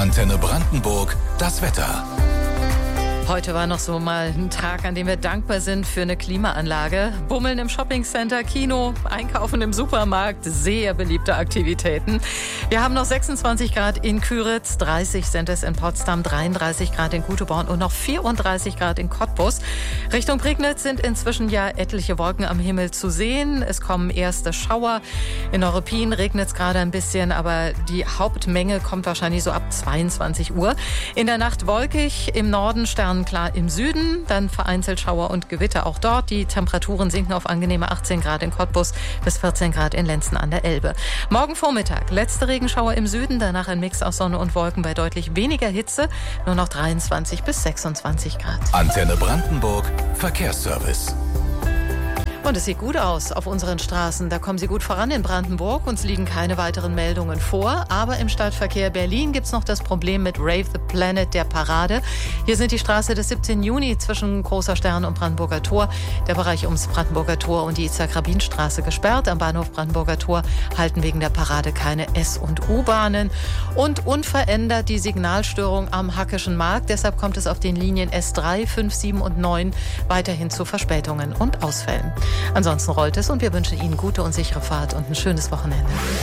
Antenne Brandenburg, das Wetter. Heute war noch so mal ein Tag, an dem wir dankbar sind für eine Klimaanlage. Bummeln im Shoppingcenter, Kino, Einkaufen im Supermarkt, sehr beliebte Aktivitäten. Wir haben noch 26 Grad in Küritz, 30 sind es in Potsdam, 33 Grad in Güteborn und noch 34 Grad in Cottbus. Richtung Prignitz sind inzwischen ja etliche Wolken am Himmel zu sehen. Es kommen erste Schauer. In Neuruppin regnet es gerade ein bisschen, aber die Hauptmenge kommt wahrscheinlich so ab 22 Uhr. In der Nacht wolkig, im Norden Sternenklar im Süden, dann vereinzelt Schauer und Gewitter auch dort. Die Temperaturen sinken auf angenehme 18 Grad in Cottbus bis 14 Grad in Lenzen an der Elbe. Morgen Vormittag letzte Regenschauer im Süden, danach ein Mix aus Sonne und Wolken bei deutlich weniger Hitze, nur noch 23 bis 26 Grad. Antenne Brandenburg, Verkehrsservice. Und es sieht gut aus auf unseren Straßen. Da kommen Sie gut voran in Brandenburg. Uns liegen keine weiteren Meldungen vor. Aber im Stadtverkehr Berlin gibt es noch das Problem mit Rave the Planet, der Parade. Hier sind die Straße des 17. Juni zwischen Großer Stern und Brandenburger Tor. Der Bereich ums Brandenburger Tor und die Itzhak-Rabin-Straße gesperrt. Am Bahnhof Brandenburger Tor halten wegen der Parade keine S- und U-Bahnen. Und unverändert die Signalstörung am Hackischen Markt. Deshalb kommt es auf den Linien S3, 5, 7 und 9 weiterhin zu Verspätungen und Ausfällen. Ansonsten rollt es und wir wünschen Ihnen gute und sichere Fahrt und ein schönes Wochenende.